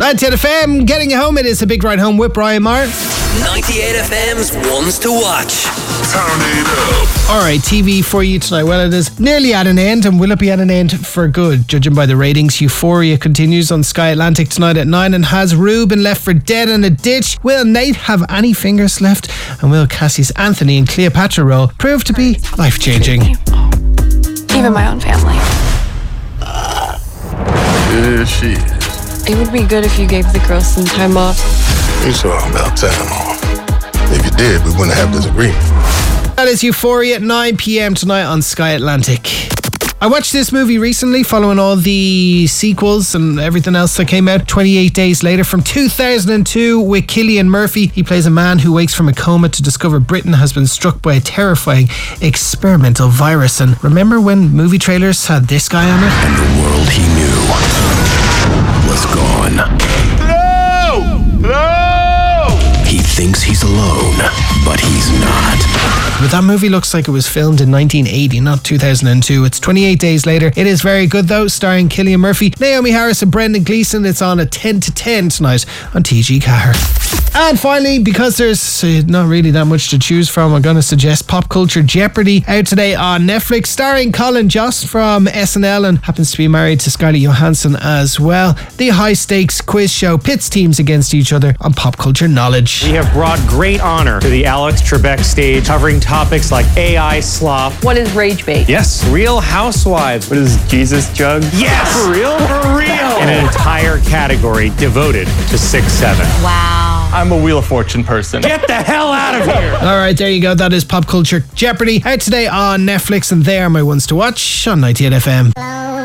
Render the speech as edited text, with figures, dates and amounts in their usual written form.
98 FM, getting you home. It is a big ride home with Brian Marr. 98 FM's ones to watch. Turn it up. Alright, TV for you tonight. Well, it is nearly at an end, and will it be at an end for good? Judging by the ratings, Euphoria continues on Sky Atlantic tonight at 9, and has Rue been left for dead in a ditch? Will Nate have any fingers left? And will Cassie's Anthony and Cleopatra role prove to be life-changing? Even my own family. Here she is. It would be good if you gave the girls some time off. You saw about time off. If you did, we wouldn't have this agreement. That is Euphoria at 9 p.m. tonight on Sky Atlantic. I watched this movie recently following all the sequels and everything else that came out 28 Days Later from 2002 with Cillian Murphy. He plays a man who wakes from a coma to discover Britain has been struck by a terrifying experimental virus. And remember when movie trailers had this guy on it? And the world he knew was gone. He thinks he's alone, but he's not. But that movie looks like it was filmed in 1980, not 2002. It's 28 Days Later. It is very good though, starring Cillian Murphy, Naomi Harris and Brendan Gleeson. It's on at 10 to 10 tonight on TG Car. And finally, because there's not really that much to choose from, I'm going to suggest Pop Culture Jeopardy, out today on Netflix, starring Colin Jost from SNL and happens to be married to Scarlett Johansson as well. The high-stakes quiz show pits teams against each other on pop culture knowledge. We have brought great honor to the Alex Trebek stage, covering topics like AI slop. What is rage bait? Yes. Real Housewives. What is Jesus jug? Yes! For real? For real! And an entire category devoted to 6'7". Wow. I'm a Wheel of Fortune person. Get the hell out of here! All right, there you go. That is Pop Culture Jeopardy, out today on Netflix, and they are my ones to watch on 98 FM.